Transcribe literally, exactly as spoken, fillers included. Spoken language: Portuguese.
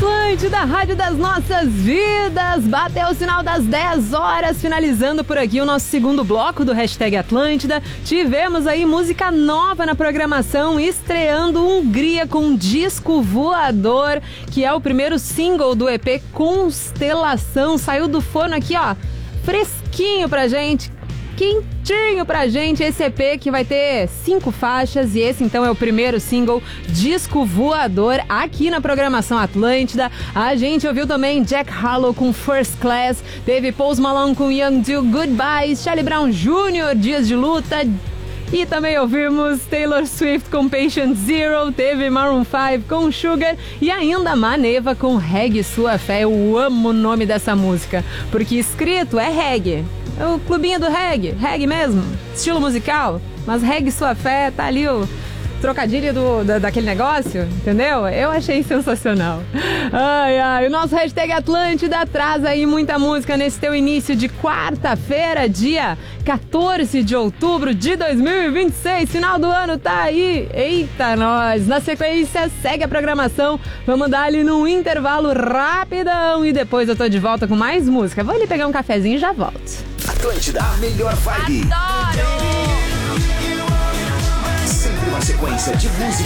Atlântida, rádio das nossas vidas. Bateu o sinal das dez horas, finalizando por aqui o nosso segundo bloco do Hashtag Atlântida. Tivemos aí música nova na programação, estreando Hungria com Disco Voador, que é o primeiro single do E P Constelação. Saiu do forno aqui, ó, fresquinho pra gente, quentinho pra gente, esse E P que vai ter cinco faixas, e esse então é o primeiro single, Disco Voador, aqui na programação Atlântida. A gente ouviu também Jack Harlow com First Class, teve Post Malone com Young Do Goodbye, Charlie Brown Júnior, Dias de Luta, e também ouvimos Taylor Swift com Patient Zero, teve Maroon cinco com Sugar e ainda Maneva com Reggae Sua Fé. Eu amo o nome dessa música, porque escrito é reggae. É o clubinho do reggae, reggae mesmo, estilo musical, mas Reggae Sua Fé, tá ali o trocadilho do, da, daquele negócio, entendeu? Eu achei sensacional. Ai, ai, o nosso Hashtag Atlântida traz aí muita música nesse teu início de quarta-feira, dia quatorze de outubro de dois mil e vinte e seis, final do ano tá aí, eita nós. Na sequência, segue a programação, vamos dar ali num intervalo rapidão e depois eu tô de volta com mais música. Vou ali pegar um cafezinho e já volto. Atlântida, a melhor vibe. Adoro! Sempre uma sequência de música.